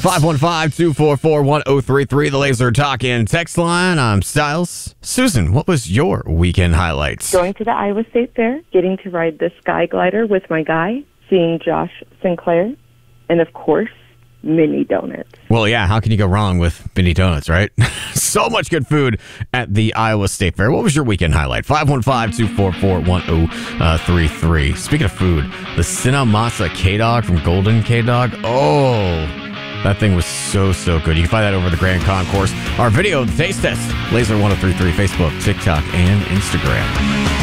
515-244-1033, the Laser Talk and text line. I'm Styles. Susan, what was your weekend highlights? Going to the Iowa State Fair, getting to ride the Sky Glider with my guy, seeing Josh Sinclair, and of course, mini donuts. Well, yeah, how can you go wrong with mini donuts, right? So much good food at the Iowa State Fair. What was your weekend highlight? 515-244-1033. Speaking of food, the Cinnamasa K-Dog from Golden K-Dog. Oh, that thing was so good. You can find that over the Grand Concourse. Our video, the taste test, Laser 1033, Facebook, TikTok, and Instagram.